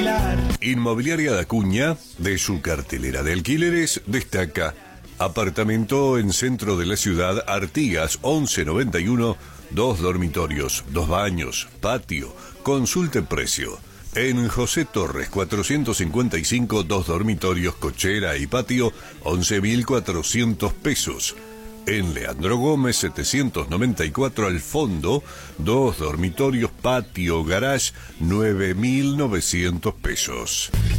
alquilar. Inmobiliaria Acuña, de su cartelera de alquileres, destaca apartamento en centro de la ciudad, Artigas 1191, 2 dormitorios, 2 baños, patio, consulte precio. En José Torres 455, 2 dormitorios, cochera y patio, 11.400 pesos. En Leandro Gómez 794 al fondo, 2 dormitorios, patio, garage, 9.900 pesos.